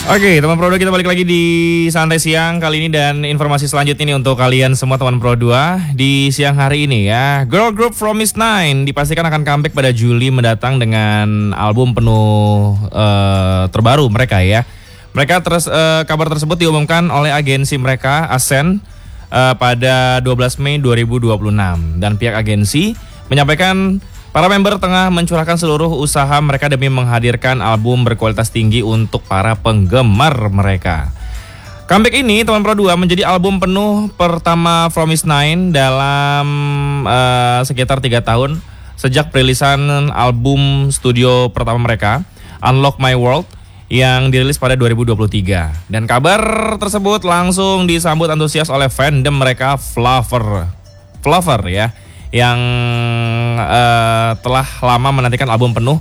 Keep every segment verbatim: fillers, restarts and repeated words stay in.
Oke, teman Pro dua, kita balik lagi di Santai Siang kali ini dan informasi selanjutnya ini untuk kalian semua teman Pro dua di siang hari ini ya. Girl group Promise Nine dipastikan akan comeback pada Juli mendatang dengan album penuh uh, terbaru mereka ya. Mereka terus uh, kabar tersebut diumumkan oleh agensi mereka Ascend uh, pada dua belas Mei dua ribu dua puluh enam dan pihak agensi menyampaikan para member tengah mencurahkan seluruh usaha mereka demi menghadirkan album berkualitas tinggi untuk para penggemar mereka. Comeback ini teman Pro dua menjadi album penuh pertama Promise Nine dalam uh, sekitar tiga tahun sejak perilisan album studio pertama mereka, Unlock My World, yang dirilis pada dua ribu dua puluh tiga. Dan kabar tersebut langsung disambut antusias oleh fandom mereka Flavor. Flavor ya, yang uh, telah lama menantikan album penuh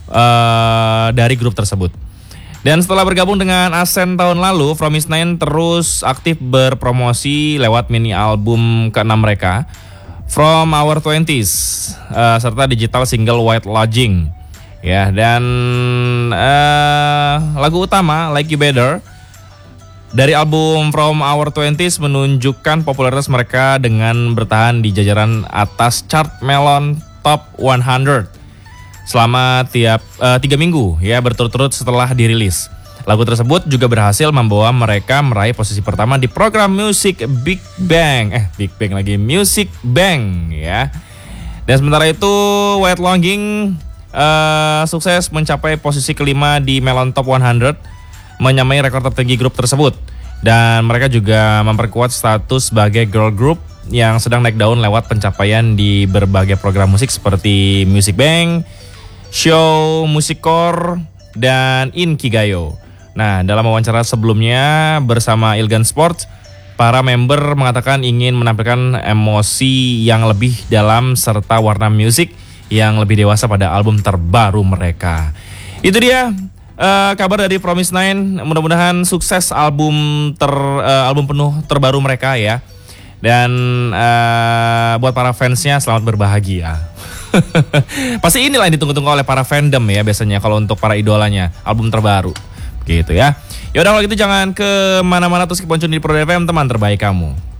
uh, dari grup tersebut. Dan setelah bergabung dengan Ascend tahun lalu, Promise Nine terus aktif berpromosi lewat mini album keenam mereka, From Our Twenties, uh, serta digital single White Lodging. Ya, dan uh, lagu utama Like You Better dari album From Our Twenties menunjukkan popularitas mereka dengan bertahan di jajaran atas chart Melon Top seratus selama tiap uh, tiga minggu ya berturut-turut setelah dirilis. Lagu tersebut juga berhasil membawa mereka meraih posisi pertama di program Music Big Bang, eh Big Bang lagi Music Bang ya. Dan sementara itu White Longing uh, sukses mencapai posisi kelima di Melon Top seratus, menyamai rekor tertinggi grup tersebut. Dan mereka juga memperkuat status sebagai girl group yang sedang naik daun lewat pencapaian di berbagai program musik seperti Music Bank, Show, Musikcore, dan Inkigayo. Nah, dalam wawancara sebelumnya bersama Ilgan Sports, para member mengatakan ingin menampilkan emosi yang lebih dalam serta warna musik yang lebih dewasa pada album terbaru mereka. Itu dia Uh, kabar dari Promise Nine. Mudah-mudahan sukses album ter uh, album penuh terbaru mereka ya. Dan uh, buat para fansnya selamat berbahagia. Pasti inilah yang ditunggu-tunggu oleh para fandom ya biasanya kalau untuk para idolanya album terbaru. Gitu ya. Ya udah kalau gitu jangan ke mana-mana terus keponcun di Pro F M teman terbaik kamu.